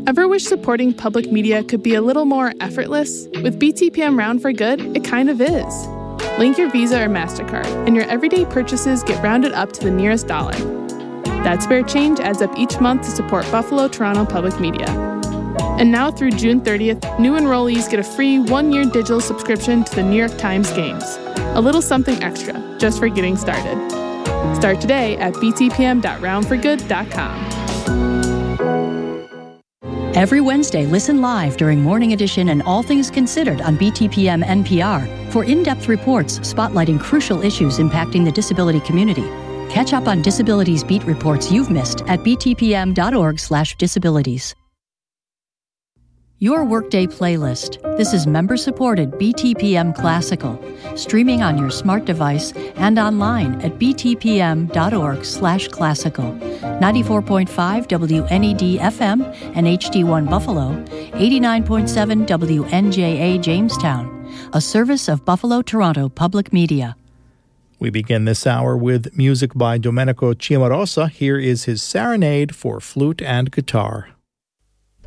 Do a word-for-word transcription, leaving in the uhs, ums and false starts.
Ever wish supporting public media could be a little more effortless? With B T P M Round for Good, it kind of is. Link your Visa or MasterCard, and your everyday purchases get rounded up to the nearest dollar. That spare change adds up each month to support Buffalo Toronto Public Media. And now through June thirtieth, new enrollees get a free one-year digital subscription to the New York Times Games. A little something extra, just for getting started. Start today at b t p m dot round for good dot com. Every Wednesday, listen live during Morning Edition and All Things Considered on B T P M N P R for in-depth reports spotlighting crucial issues impacting the disability community. Catch up on disabilities beat reports you've missed at b t p m dot org slash disabilities. Your Workday Playlist. This is member-supported B T P M Classical, streaming on your smart device and online at b t p m dot org slash classical. ninety-four point five W N E D F M and H D one Buffalo, eighty-nine point seven W N J A Jamestown, a service of Buffalo Toronto Public Media. We begin this hour with music by Domenico Cimarosa. Here is his Serenade for flute and guitar.